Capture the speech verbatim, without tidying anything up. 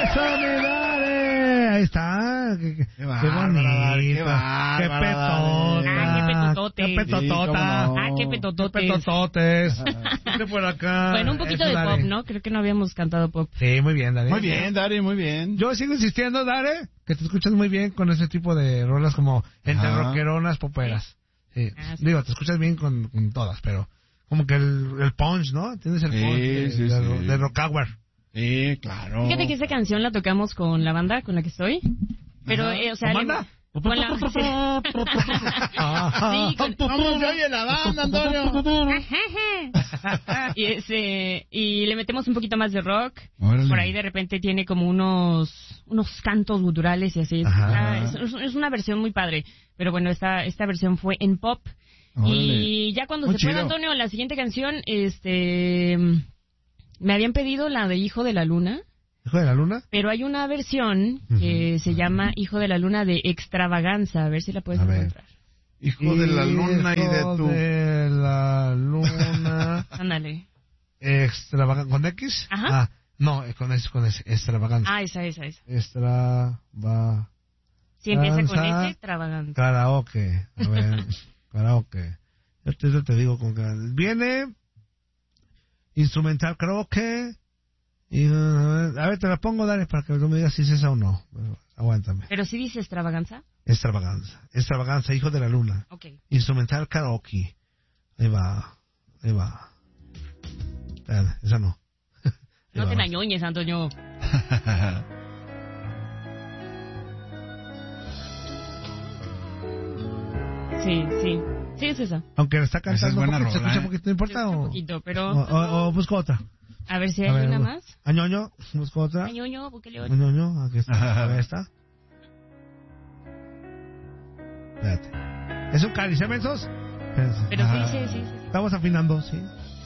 ¡Eso, mi Dare! Ahí está. Qué, qué, Qué bárbaro, bonito. qué bárbaro, Qué petota. Ah, qué petototes. Qué petotota. Sí, cómo no. Ah, qué petototes. Qué petototes. Vete por acá. Bueno, un poquito Eso, de Dare. pop, ¿no? Creo que no habíamos cantado pop. Sí, muy bien, Dare. Muy bien, Dari, muy bien. Yo sigo insistiendo, Dare, que te escuchas muy bien con ese tipo de rolas como entre Ajá. rockeronas, poperas. Sí. Ah, sí. Digo, te escuchas bien con, con todas, pero como que el, el punch, ¿no? Tienes el Sí, punch de, sí, de, sí. de rock hour. Sí, claro. Fíjate que esa canción la tocamos con la banda con la que estoy. Pero, Ajá. eh, o sea... ¿Con le- banda? Con la... Sí, con... ¿Cómo se oye la banda, Antonio? y, ese, y le metemos un poquito más de rock. Órale. Por ahí de repente tiene como unos unos cantos guturales y así. Ajá. Ah, es, es una versión muy padre. Pero bueno, esta esta versión fue en pop. Órale. Y ya cuando Muy se fue chido. Antonio, la siguiente canción, este... me habían pedido la de Hijo de la Luna. ¿Hijo de la luna? Pero hay una versión que se llama Hijo de la Luna de Extravaganza. A ver si la puedes A ver. encontrar. Hijo de la luna y de Hijo tu... de la luna. Ándale. Extravaganza. ¿Con X? Ajá. Ah, no, eh, con S, con S. Extravaganza. Ah, esa, esa, esa. Extrava... Sí, empieza con Danza. ese, extravaganza. Karaoke. A ver, karaoke. Yo te, yo te digo con que viene instrumental karaoke. Y, uh, a ver, te la pongo, Dale, para que tú me digas si es esa o no. Pero, aguántame. Pero sí dice extravaganza. Extravaganza. Extravaganza, hijo de la luna. Ok. Instrumental karaoke. Ahí va. Ahí va. Espérate, esa no. Ahí No va, te va. nañoñes, Antonio. Sí, sí. Sí, es esa. Aunque la está Esa es cantando, buena poquito, ¿se rola, escucha ¿eh? un poquito? ¿No importa? Un O, poquito, pero... o, o- o busco otra. A ver si hay A ver, una bu- más. Añoño, busco otra. Añoño, búsquele otra. Añoño, aquí está. A ver, esta. Espérate. ¿Es un caricia, mensos? Espérense. Pero sí, sí, sí, sí. Estamos afinando, sí.